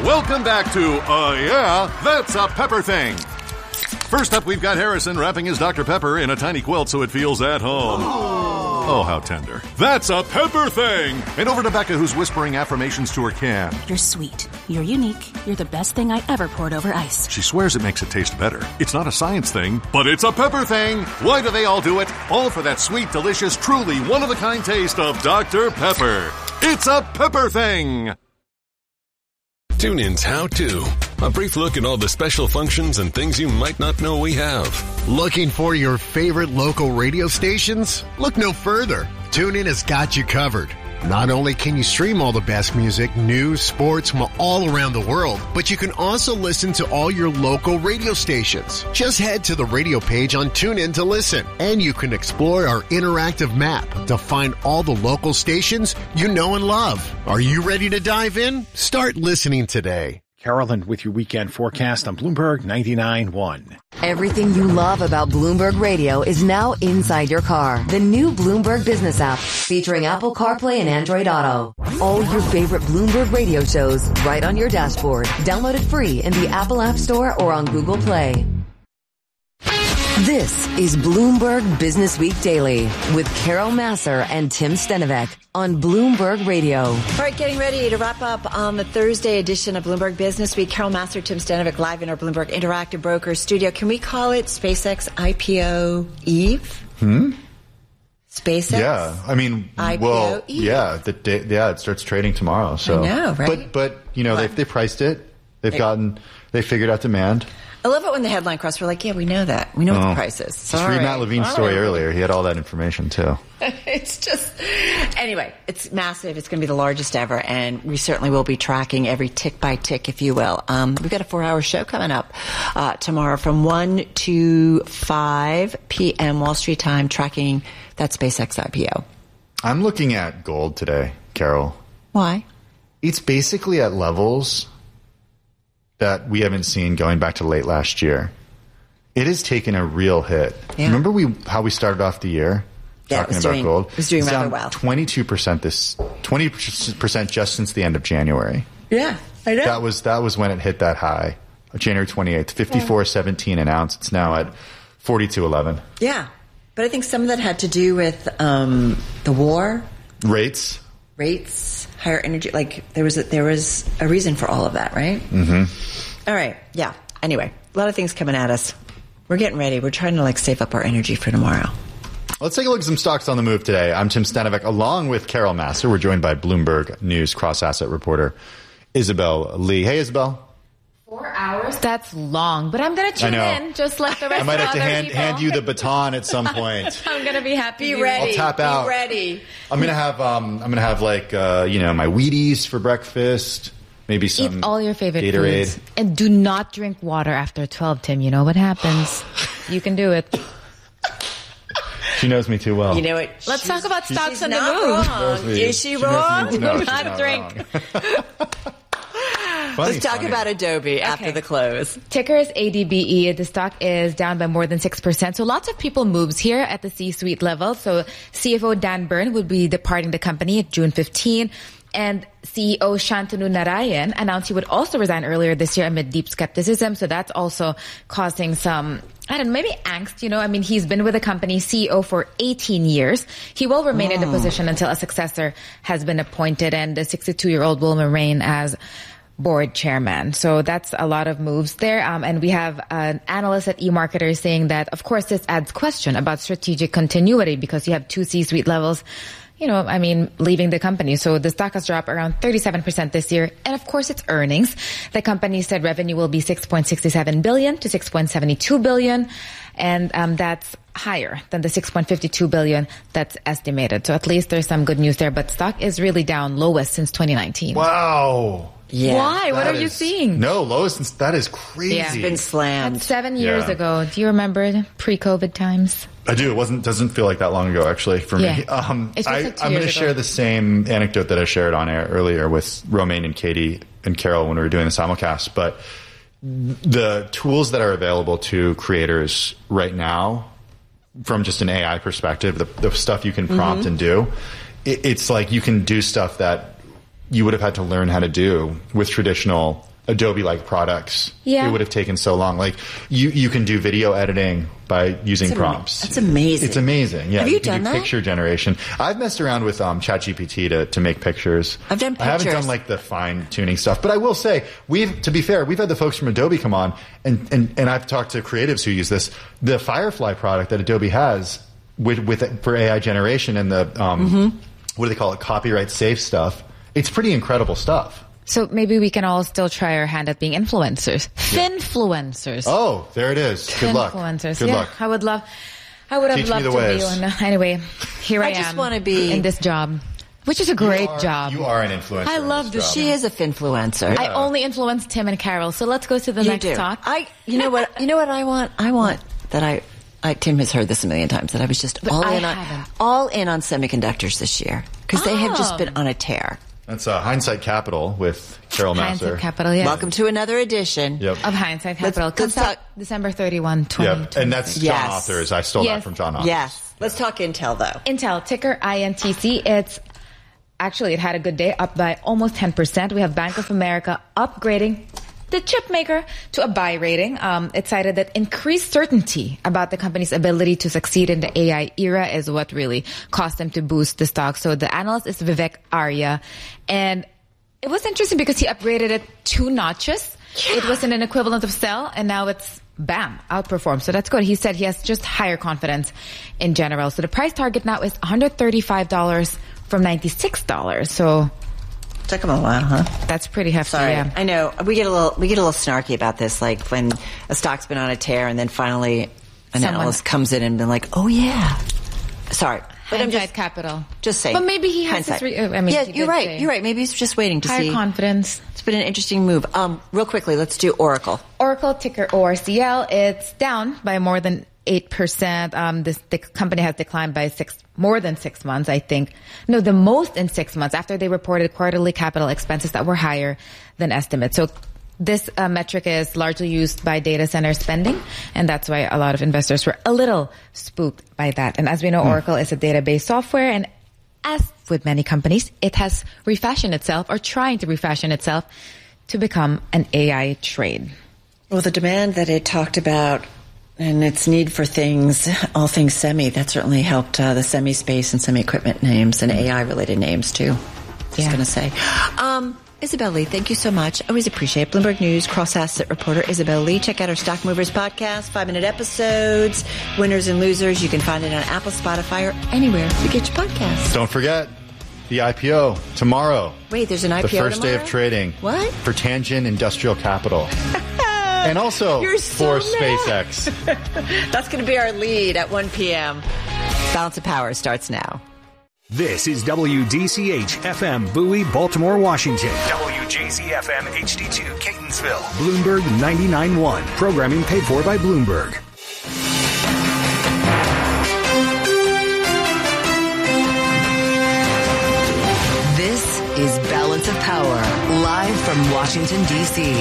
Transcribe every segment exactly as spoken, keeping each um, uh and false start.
Welcome back to, uh, yeah, That's a Pepper Thing. First up, we've got Harrison wrapping his Doctor Pepper in a tiny quilt so it feels at home. Oh, oh how tender. That's a Pepper Thing. And over to Becca, who's whispering affirmations to her can. You're sweet. You're unique. You're the best thing I ever poured over ice. She swears it makes it taste better. It's not a science thing, but it's a Pepper Thing. Why do they all do it? All for that sweet, delicious, truly one-of-a-kind taste of Doctor Pepper. It's a Pepper Thing. TuneIn's How To. A brief look at all the special functions and things you might not know we have. Looking for your favorite local radio stations? Look no further. TuneIn has got you covered. Not only can you stream all the best music, news, sports from all around the world, but you can also listen to all your local radio stations. Just head to the radio page on TuneIn to listen, and you can explore our interactive map to find all the local stations you know and love. Are you ready to dive in? Start listening today. Carolyn with your weekend forecast on Bloomberg ninety-nine point one. Everything you love about Bloomberg Radio is now inside your car. The new Bloomberg Business app featuring Apple CarPlay and Android Auto. All your favorite Bloomberg Radio shows right on your dashboard. Download it free in the Apple App Store or on Google Play. This is Bloomberg Business Week Daily with Carol Massar and Tim Stenovec on Bloomberg Radio. All right, getting ready to wrap up on the Thursday edition of Bloomberg Business Week. Carol Massar, Tim Stenovec live in our Bloomberg Interactive Brokers studio. Can we call it SpaceX I P O Eve? Hmm? SpaceX? Yeah, I mean, I P O well, Eve? yeah, the day, yeah, it starts trading tomorrow. So, I know, right? But, but you know, they they priced it. They've gotten, they figured out demand. I love it when the headline cross, we're like, yeah, we know that. We know what Oh. the price is. Just read Matt Levine's story earlier. He had all that information, too. It's just, anyway, it's massive. It's going to be the largest ever, and we certainly will be tracking every tick by tick, if you will. Um, we've got a four-hour show coming up uh, tomorrow from one to five p.m. Wall Street time, tracking that SpaceX I P O. I'm looking at gold today, Carol. Why? It's basically at levels that we haven't seen going back to late last year. It has taken a real hit. Yeah. Remember we how we started off the year Yeah, it talking was about doing- gold? it was doing It's rather down well. twenty-two percent this twenty percent just since the end of January. Yeah, I know. That was that was when it hit that high. January twenty-eighth, fifty-four seventeen an ounce. It's now at forty-two eleven. Yeah, but I think some of that had to do with um, the war, Rates. rates, higher energy. Like there was a, there was a reason for all of that, right? Mm-hmm. All right. Yeah. Anyway, a lot of things coming at us. We're getting ready. We're trying to like save up our energy for tomorrow. Let's take a look at some stocks on the move today. I'm Tim Stenovec, along with Carol Massar. We're joined by Bloomberg News cross-asset reporter Isabel Lee. Hey, Isabel. Four hours? That's long, but I'm going to tune in just like the rest I might of have to other hand, people. hand you the baton at some point. I'm going to be happy. Be ready. I'll tap out. Be ready. I'm gonna have um, I'm gonna have like uh, you know my Wheaties for breakfast. Maybe some Eat all your favorite Gatorade. foods. And do not drink water after twelve, Tim. You know what happens. You can do it. She knows me too well. You know what? Let's talk about stocks she's on the not move. wrong. me. Is she, She knows me. wrong? No, Do she's not not drink. Funny, Let's talk funny. about Adobe after Okay. the close. Ticker is A D B E. The stock is down by more than six percent. So lots of people moves here at the C-suite level. So C F O Dan Byrne would be departing the company at June fifteenth. And C E O Shantanu Narayan announced he would also resign earlier this year amid deep skepticism. So that's also causing some, I don't know, maybe angst, you know. I mean, he's been with the company C E O for eighteen years. He will remain in the position until a successor has been appointed, and the sixty-two-year-old will remain as board chairman. So that's a lot of moves there. Um, and we have an analyst at eMarketer saying that, of course, this adds question about strategic continuity because you have two C-suite levels, you know, I mean, leaving the company. So the stock has dropped around thirty-seven percent this year. And of course, it's earnings. The company said revenue will be six point six seven billion to six point seven two billion. And um, that's higher than the six point five two billion that's estimated. So at least there's some good news there. But stock is really down, lowest since twenty nineteen. Wow. Yeah. Why? What That are you is- seeing? No, lowest. That is crazy. Yeah. Been slammed. That's seven years Yeah. ago. Do you remember pre-COVID times? I do. It wasn't doesn't feel like that long ago, actually, for me. Yeah. Um, It's just I, like two I'm going to years ago. share the same anecdote that I shared on air earlier with Romaine and Katie and Carol when we were doing the simulcast. But the tools that are available to creators right now, from just an A I perspective, the, the stuff you can prompt Mm-hmm. and do, it, it's like you can do stuff that you would have had to learn how to do with traditional Adobe-like products, Yeah. it would have taken so long. Like you, you can do video editing by using That's prompts. That's amazing. It's amazing. Yeah. Have you, can done do that? Picture generation. I've messed around with um, ChatGPT to, to make pictures. I've done I haven't pictures. done like the fine tuning stuff, but I will say we've, to be fair, we've had the folks from Adobe come on and, and, and I've talked to creatives who use this. The Firefly product that Adobe has with, with it for A I generation and the, um, Mm-hmm. what do they call it? Copyright safe stuff. It's pretty incredible stuff. So maybe we can all still try our hand at being influencers. Finfluencers. Oh, there it is. Good luck. Influencers. Good yeah, luck. I would love, I would have Teach me loved the to ways. be one. Anyway, here I, I am. just wanna be- in this job, which is a great You are- job. You are an influencer. I in love this this. job. She is a finfluencer. I only influence Tim and Carol. So let's go to the You next do. talk. I, you know what? You know what I want? I want that I. I, Tim has heard this a million times that I was just But all I in on haven't. all in on semiconductors this year because they have just Oh. been on a tear. That's uh, Hindsight Capital with Carol Masser. Hindsight Capital, yeah. Welcome to another edition. Yep. Of Hindsight Let's- Capital. let's Comes out talk- December thirty-first, twenty twenty. Yep. And that's John Yes. Authors. I stole Yes. that from John Authors. Yes. Let's talk Intel though. Intel, ticker I N T C. It's actually, it had a good day, up by almost ten percent. We have Bank of America upgrading the chip maker to a buy rating. Um, it cited that increased certainty about the company's ability to succeed in the A I era is what really caused them to boost the stock. So the analyst is Vivek Arya. And it was interesting because he upgraded it two notches. It was in an equivalent of sell, and now it's bam, outperformed. So that's good. He said he has just higher confidence in general. So the price target now is one hundred thirty-five dollars from ninety-six dollars. So Took them a while, huh? that's pretty hefty. Sorry, Yeah. I know we get a little we get a little snarky about this, like when a stock's been on a tear and then finally an Someone- analyst comes in and been like, "Oh yeah." Sorry, but I'm Hindsight just Capital. just saying. But maybe he has Hindsight. this. Re- I mean, yeah, he you're did right. say You're right. Maybe he's just waiting to higher see. confidence. It's been an interesting move. Um, real quickly, let's do Oracle. Oracle, ticker O R C L, it's down by more than eight percent. Um, this, the company has declined by six, more than six months, I think. No, the most in six months after they reported quarterly capital expenses that were higher than estimates. So this uh, metric is largely used by data center spending, and that's why a lot of investors were a little spooked by that. And as we know, Oracle is a database software, and as with many companies, it has refashioned itself or trying to refashion itself to become an A I trade. Well, the demand that it talked about and its need for things, all things semi, that certainly helped uh, the semi space and semi equipment names and A I related names too. Just Yeah. going to say. Um, Isabel Lee, thank you so much. Always appreciate it. Bloomberg News cross asset reporter Isabel Lee. Check out our Stock Movers podcast, five minute episodes, winners and losers. You can find it on Apple, Spotify, or anywhere you get your podcasts. Don't forget the I P O tomorrow. Wait, there's an I P O The first day tomorrow? of trading. What? For Tangent Industrial Capital. And also You're so for mad. SpaceX. That's going to be our lead at one p.m. Balance of Power starts now. This is W D C H F M Bowie, Baltimore, Washington. W J Z F M H D two Catonsville. Bloomberg ninety-nine point one. Programming paid for by Bloomberg. This is Balance of Power, live from Washington, D C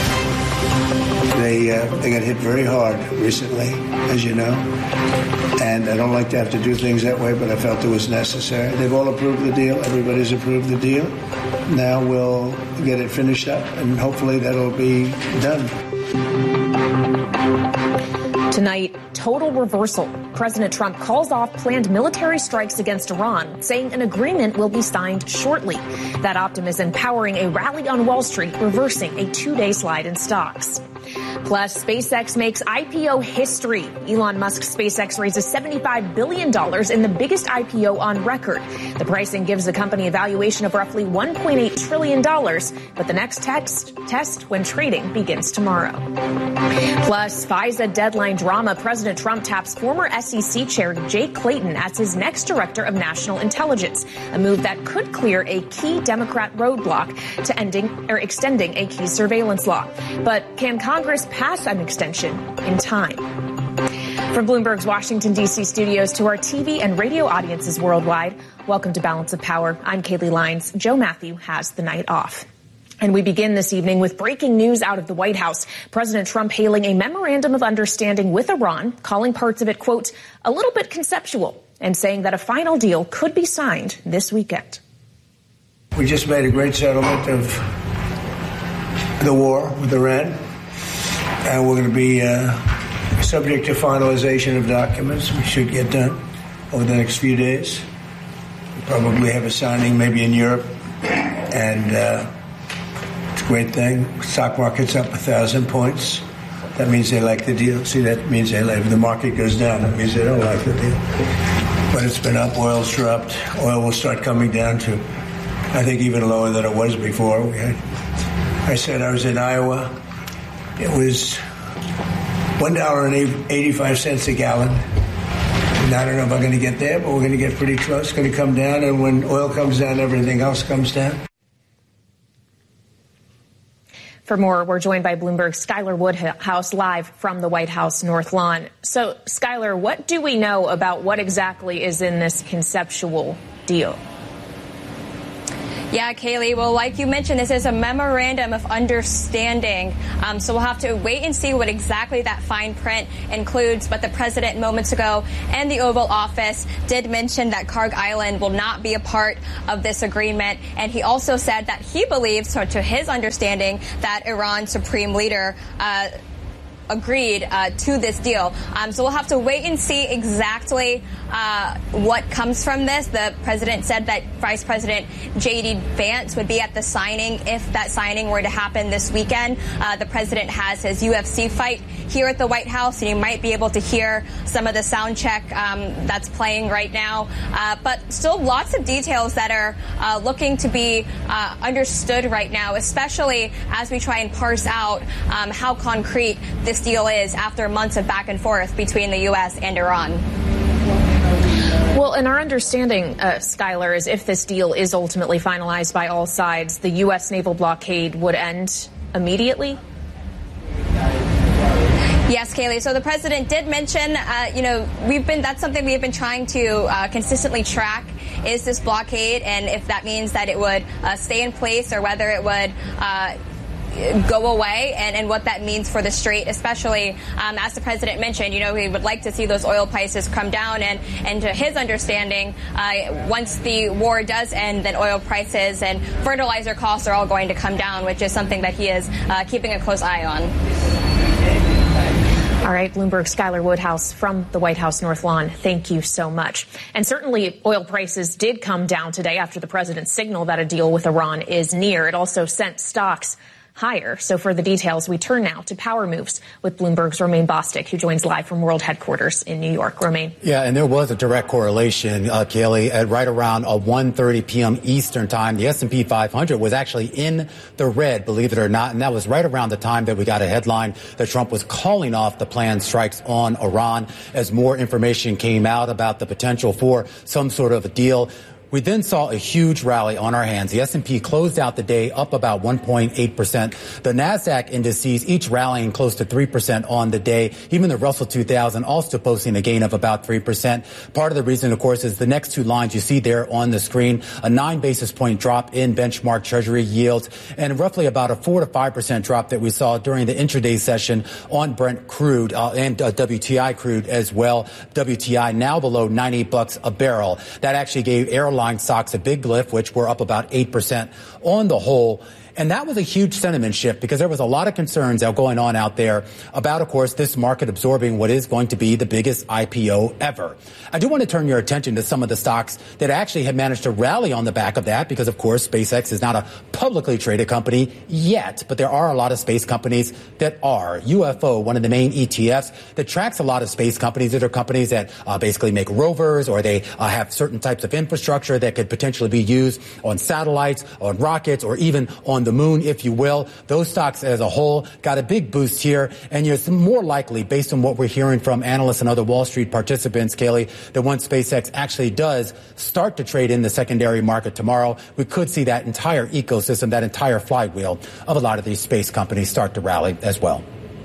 They uh, they got hit very hard recently, as you know, and I don't like to have to do things that way, but I felt it was necessary. They've all approved the deal. Everybody's approved the deal. Now we'll get it finished up, and hopefully that'll be done. Tonight, total reversal. President Trump calls off planned military strikes against Iran, saying an agreement will be signed shortly. That optimism powering a rally on Wall Street, reversing a two-day slide in stocks. Plus, SpaceX makes I P O history. Elon Musk's SpaceX raises seventy-five billion dollars in the biggest I P O on record. The pricing gives the company a valuation of roughly one point eight trillion dollars, but the next text, test when trading begins tomorrow. Plus, FISA deadline drama. President Trump taps former S E C Chair Jay Clayton as his next director of national intelligence, a move that could clear a key Democrat roadblock to ending or extending a key surveillance law. But can Congress pass an extension in time? From Bloomberg's Washington, D C studios to our T V and radio audiences worldwide, welcome to Balance of Power. I'm Kaylee Lyons. Joe Matthew has the night off. And we begin this evening with breaking news out of the White House. President Trump hailing a memorandum of understanding with Iran, calling parts of it, quote, a little bit conceptual, and saying that a final deal could be signed this weekend. We just made a great settlement of the war with Iran. And we're going to be uh, subject to finalization of documents. We should get done over the next few days. We'll probably have a signing maybe in Europe. And uh, it's a great thing. Stock market's up a thousand points. That means they like the deal. See, that means they like. If the market goes down, that means they don't like the deal. But it's been up. Oil's dropped. Oil will start coming down to, I think, even lower than it was before. We had, I said I was in Iowa. It was one dollar and eighty-five cents a gallon. And I don't know if I'm going to get there, but we're going to get pretty close. It's going to come down, and when oil comes down, everything else comes down. For more, we're joined by Bloomberg's Skylar Woodhouse live from the White House North Lawn. So, Skylar, what do we know about what exactly is in this conceptual deal? Yeah, Kaylee. Well, like you mentioned, this is a memorandum of understanding. Um, so we'll have to wait and see what exactly that fine print includes. But the president moments ago and the Oval Office did mention that Kharg Island will not be a part of this agreement. And he also said that he believes, so to his understanding, that Iran's supreme leader uh, agreed uh, to this deal. Um, so we'll have to wait and see exactly uh, what comes from this. The president said that Vice President J D Vance would be at the signing if that signing were to happen this weekend. Uh, the president has his U F C fight here at the White House, and you might be able to hear some of the sound check um, that's playing right now. Uh, but still lots of details that are uh, looking to be uh, understood right now, especially as we try and parse out um, how concrete this deal is after months of back and forth between the U S and Iran. Well, in our understanding, uh, Skylar, is if this deal is ultimately finalized by all sides, the U S naval blockade would end immediately? Yes, Kaylee. So the president did mention, uh, you know, we've been that's something we've been trying to uh, consistently track is this blockade, and if that means that it would uh, stay in place or whether it would uh, go away, and, and what that means for the Strait, especially um, as the president mentioned, you know, he would like to see those oil prices come down, and, and to his understanding, uh, once the war does end, then oil prices and fertilizer costs are all going to come down, which is something that he is uh, keeping a close eye on. All right, Bloomberg's Skylar Woodhouse from the White House North Lawn, thank you so much. And certainly oil prices did come down today after the president's signal that a deal with Iran is near. It also sent stocks higher. So for the details, we turn now to power moves with Bloomberg's Romaine Bostick, who joins live from World Headquarters in New York. Romaine. Yeah, and there was a direct correlation, uh, Kaylee, at right around uh, one thirty p.m. Eastern time. The S and P five hundred was actually in the red, believe it or not, and that was right around the time that we got a headline that Trump was calling off the planned strikes on Iran as more information came out about the potential for some sort of a deal. We then saw a huge rally on our hands. The S and P closed out the day up about one point eight percent. The NASDAQ indices each rallying close to three percent on the day. Even the Russell two thousand also posting a gain of about three percent. Part of the reason, of course, is the next two lines you see there on the screen, a nine basis point drop in benchmark Treasury yields and roughly about a four to five percent drop that we saw during the intraday session on Brent crude uh, and uh, W T I crude as well. W T I now below ninety bucks a barrel. That actually gave airline stocks a big lift, which were up about eight percent on the whole. And that was a huge sentiment shift because there was a lot of concerns out going on out there about, of course, this market absorbing what is going to be the biggest I P O ever. I do want to turn your attention to some of the stocks that actually have managed to rally on the back of that because, of course, SpaceX is not a publicly traded company yet, but there are a lot of space companies that are. U F O, one of the main E T Fs that tracks a lot of space companies. That are companies that uh, basically make rovers or they uh, have certain types of infrastructure that could potentially be used on satellites, on rockets, or even on the moon, if you will. Those stocks as a whole got a big boost here, and it's more likely, based on what we're hearing from analysts and other Wall Street participants, Kaylee, that once SpaceX actually does start to trade in the secondary market tomorrow, we could see that entire ecosystem, that entire flywheel of a lot of these space companies start to rally as well.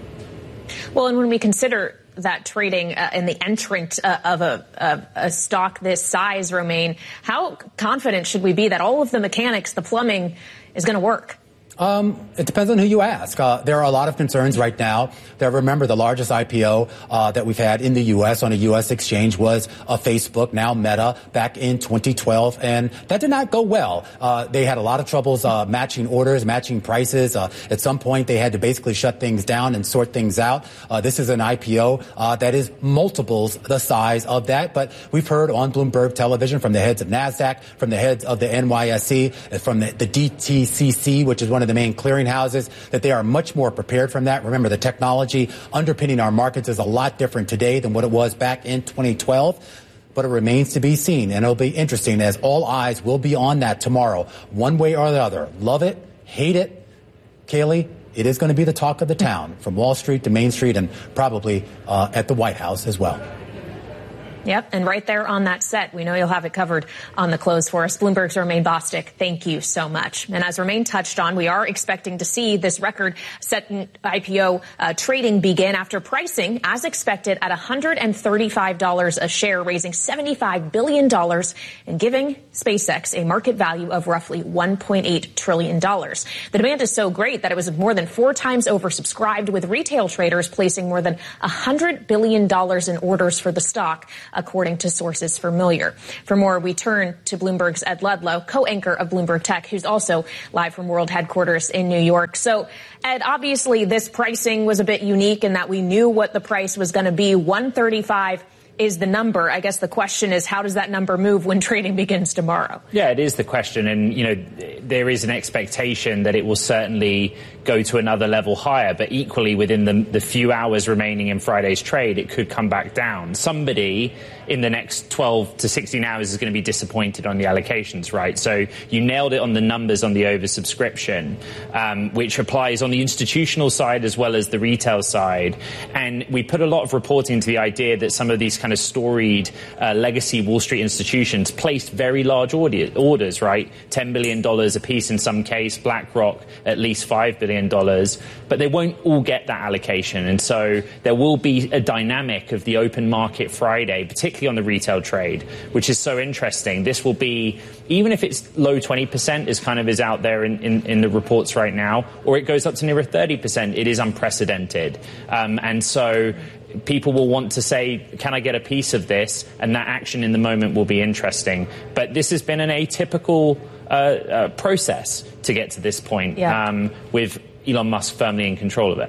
Well, and when we consider that trading uh, and the entrant uh, of a, a, a stock this size, Romaine, how confident should we be that all of the mechanics, the plumbing, is going to work? Um, it depends on who you ask. Uh, there are a lot of concerns right now. There, remember, the largest I P O uh, that we've had in the U S on a U S exchange was uh, Facebook, now Meta, back in twenty twelve, and that did not go well. Uh, they had a lot of troubles uh, matching orders, matching prices. Uh, at some point, they had to basically shut things down and sort things out. Uh, this is an I P O uh, that is multiples the size of that, but we've heard on Bloomberg Television from the heads of NASDAQ, from the heads of the N Y S E, from the, the D T C C, which is one of the main clearinghouses, that they are much more prepared from that. Remember, the technology underpinning our markets is a lot different today than what it was back in twenty twelve. But it remains to be seen, and it'll be interesting as all eyes will be on that tomorrow, one way or the other. Love it, hate it. Kaylee, it is going to be the talk of the town, from Wall Street to Main Street, and probably uh, at the White House as well. Yep, and right there on that set, we know you'll have it covered on the close for us. Bloomberg's Romaine Bostick, thank you so much. And as Romaine touched on, we are expecting to see this record-setting I P O uh, trading begin after pricing, as expected, at one hundred thirty-five dollars a share, raising seventy-five billion dollars and giving SpaceX a market value of roughly one point eight trillion dollars. The demand is so great that it was more than four times oversubscribed, with retail traders placing more than one hundred billion dollars in orders for the stock, according to sources familiar. For more, we turn to Bloomberg's Ed Ludlow, co-anchor of Bloomberg Tech, who's also live from World Headquarters in New York. So, Ed, obviously this pricing was a bit unique in that we knew what the price was going to be. one thirty-five is the number. I guess the question is, how does that number move when trading begins tomorrow? Yeah, it is the question. And, you know, there is an expectation that it will certainly go to another level higher. But equally, within the, the few hours remaining in Friday's trade, it could come back down. Somebody in the next twelve to sixteen hours is going to be disappointed on the allocations, right? So you nailed it on the numbers on the oversubscription, um, which applies on the institutional side as well as the retail side. And we put a lot of reporting into the idea that some of these kind of storied uh, legacy Wall Street institutions placed very large order- orders, right? ten billion dollars a piece in some case, BlackRock at least five billion dollars, but they won't all get that allocation. And so there will be a dynamic of the open market Friday, particularly on the retail trade, which is so interesting. This will be, even if it's low twenty percent as kind of is out there in, in, in the reports right now, or it goes up to nearer thirty percent, it is unprecedented. Um, and so people will want to say, can I get a piece of this? And that action in the moment will be interesting. But this has been an atypical uh, uh, process to get to this point, yeah. um, with Elon Musk firmly in control of it.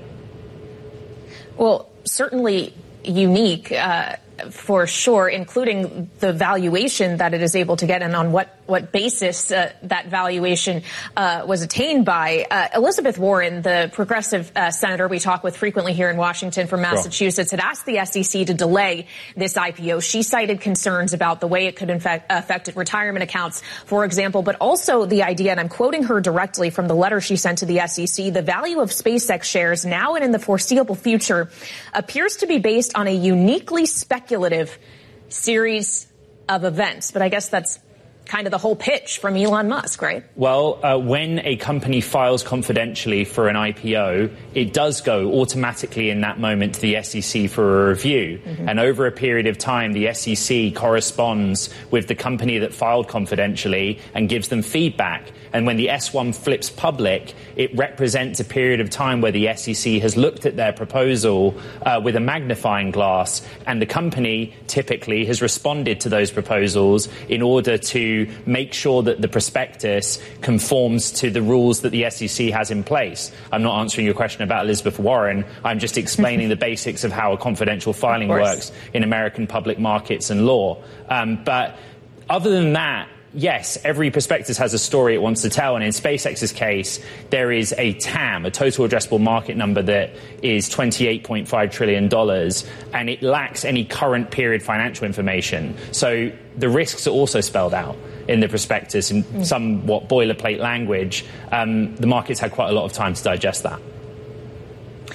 Well, certainly unique, uh, for sure, including the valuation that it is able to get and on what, what basis uh, that valuation uh, was attained by. Uh, Elizabeth Warren, the progressive uh, senator we talk with frequently here in Washington from Massachusetts, had asked the S E C to delay this I P O. She cited concerns about the way it could infect, affect retirement accounts, for example, but also the idea, and I'm quoting her directly from the letter she sent to the S E C, the value of SpaceX shares now and in the foreseeable future appears to be based on a uniquely speculative speculative series of events. But I guess that's kind of the whole pitch from Elon Musk, right? Well, uh, when a company files confidentially for an I P O, it does go automatically in that moment to the S E C for a review. Mm-hmm. And over a period of time, the S E C corresponds with the company that filed confidentially and gives them feedback. And when the S one flips public, it represents a period of time where the S E C has looked at their proposal uh, with a magnifying glass, and the company typically has responded to those proposals in order to make sure that the prospectus conforms to the rules that the S E C has in place. I'm not answering your question about Elizabeth Warren. I'm just explaining the basics of how a confidential filing works in American public markets and law. Um, but other than that, yes, every prospectus has a story it wants to tell, and in SpaceX's case, there is a T A M, a total addressable market number, that is twenty-eight point five trillion dollars, and it lacks any current period financial information. So the risks are also spelled out in the prospectus in mm. somewhat boilerplate language. Um, the market's had quite a lot of time to digest that.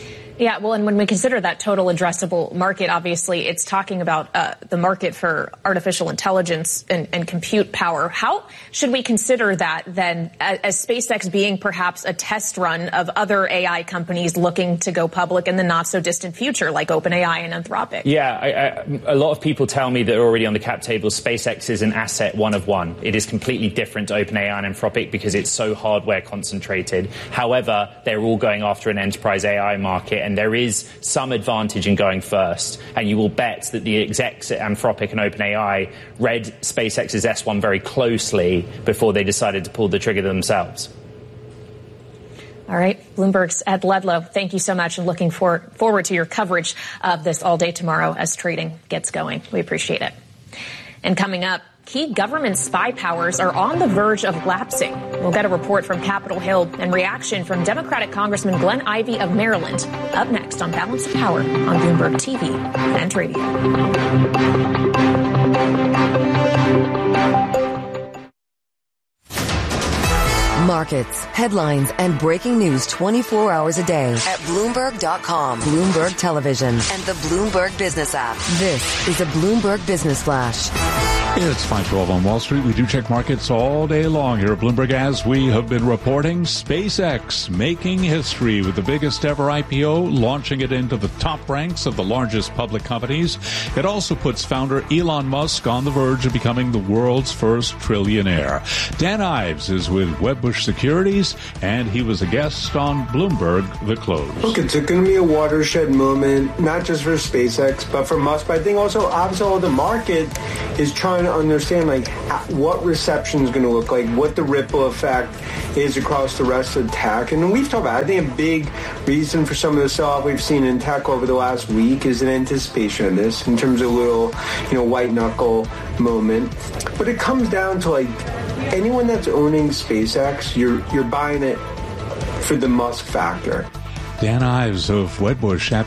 Yeah, well, and when we consider that total addressable market, obviously it's talking about uh, the market for artificial intelligence and, and compute power. How should we consider that then as, as SpaceX being perhaps a test run of other A I companies looking to go public in the not so distant future, like OpenAI and Anthropic? Yeah, I, I, a lot of people tell me that are already on the cap table, SpaceX is an asset one of one. It is completely different to OpenAI and Anthropic because it's so hardware concentrated. However, they're all going after an enterprise A I market, and there is some advantage in going first. And you will bet that the execs at Anthropic and OpenAI read SpaceX's S one very closely before they decided to pull the trigger themselves. All right. Bloomberg's Ed Ledlow, thank you so much, and looking for, forward to your coverage of this all day tomorrow as trading gets going. We appreciate it. And coming up, key government spy powers are on the verge of lapsing. We'll get a report from Capitol Hill and reaction from Democratic Congressman Glenn Ivey of Maryland. Up next on Balance of Power on Bloomberg T V and Radio. Markets, headlines, and breaking news twenty-four hours a day at Bloomberg dot com, Bloomberg Television, and the Bloomberg Business app. This is a Bloomberg Business Flash. It's five twelve on Wall Street. We do check markets all day long here at Bloomberg, as we have been reporting. SpaceX making history with the biggest ever I P O, launching it into the top ranks of the largest public companies. It also puts founder Elon Musk on the verge of becoming the world's first trillionaire. Dan Ives is with Wedbush Securities, and he was a guest on Bloomberg The Close. Look, it's going to be a watershed moment, not just for SpaceX, but for Musk. But I think also, obviously, the market is trying to understand like what reception is going to look like, what the ripple effect is across the rest of tech. And we've talked about, I think a big reason for some of the sell we've seen in tech over the last week is an anticipation of this in terms of a little, you know, white knuckle moment. But it comes down to like anyone that's owning SpaceX, you're you're buying it for the Musk factor. Dan Ives of Wedbush.